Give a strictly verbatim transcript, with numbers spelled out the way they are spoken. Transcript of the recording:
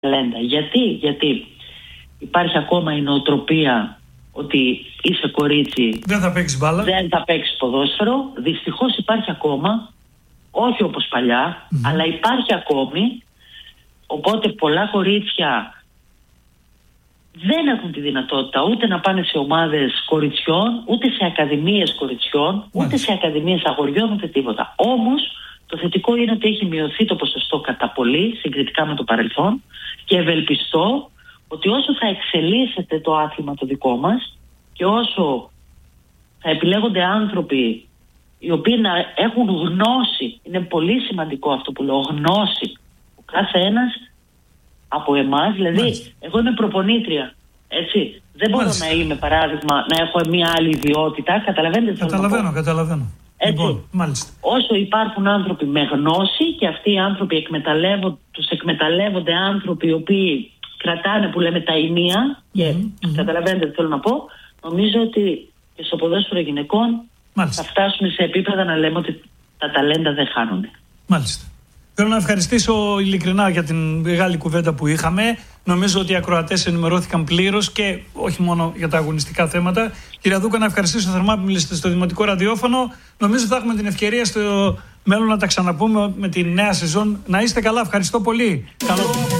ταλέντα. Γιατί, γιατί υπάρχει ακόμα η νοοτροπία ότι είσαι κορίτσι, δεν θα παίξεις μπάλα, δεν θα παίξεις ποδόσφαιρο. Δυστυχώς υπάρχει ακόμα, όχι όπως παλιά, mm-hmm. αλλά υπάρχει ακόμη. Οπότε πολλά κορίτσια δεν έχουν τη δυνατότητα ούτε να πάνε σε ομάδες κοριτσιών, ούτε σε ακαδημίες κοριτσιών, ούτε Μάλιστα. σε ακαδημίες αγοριών, ούτε τίποτα. Όμως το θετικό είναι ότι έχει μειωθεί το ποσοστό κατά πολύ συγκριτικά με το παρελθόν και ευελπιστώ ότι όσο θα εξελίσσεται το άθλημα το δικό μας και όσο θα επιλέγονται άνθρωποι οι οποίοι να έχουν γνώση, είναι πολύ σημαντικό αυτό που λέω, γνώση, ο κάθε ένας από εμάς, δηλαδή Μάλιστα. εγώ είμαι προπονήτρια, έτσι, δεν μπορώ Μάλιστα. να είμαι παράδειγμα, να έχω μια άλλη ιδιότητα, καταλαβαίνετε. Καταλαβαίνω, καταλαβαίνω. Έτσι, λοιπόν, μάλιστα. όσο υπάρχουν άνθρωποι με γνώση και αυτοί οι άνθρωποι εκμεταλλεύονται, τους εκμεταλλεύονται άνθρωποι οι οποίοι κρατάνε που λέμε τα ημεία και mm-hmm. καταλαβαίνετε τι θέλω να πω, νομίζω ότι και στο ποδόσφαιρο γυναικών Μάλιστα. θα φτάσουμε σε επίπεδα να λέμε ότι τα ταλέντα δεν χάνονται. Μάλιστα. Θέλω να ευχαριστήσω ειλικρινά για την μεγάλη κουβέντα που είχαμε. Νομίζω ότι οι ακροατές ενημερώθηκαν πλήρως και όχι μόνο για τα αγωνιστικά θέματα. Κυρία Δούκα, να ευχαριστήσω θερμά που μιλήσατε στο Δημοτικό Ραδιόφωνο. Νομίζω θα έχουμε την ευκαιρία στο μέλλον να τα ξαναπούμε με τη νέα σεζόν. Να είστε καλά, ευχαριστώ πολύ. Καλό...